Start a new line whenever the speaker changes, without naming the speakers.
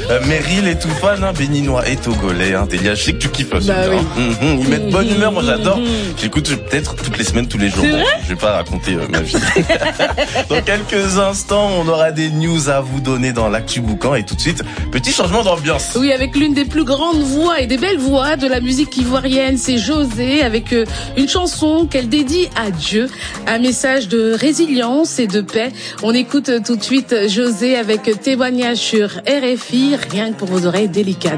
Meryl et tout fan, béninois et togolais. Delia, je sais que tu kiffes celui-là. Oui. Ils mettent bonne humeur, moi j'adore. J'écoute peut-être toutes les semaines, tous les jours. Je vais pas raconter ma vie. Dans quelques instants, on aura des news à vous donner dans l'actu boucan et tout de suite, petit changement d'ambiance.
Oui, avec l'une des plus grandes voix et des belles voix de la musique ivoirienne, c'est José, avec une chanson qu'elle dédie à Dieu, un message de résilience et de paix. On écoute tout de suite José avec témoignage sur RFI, rien que pour vos oreilles délicates.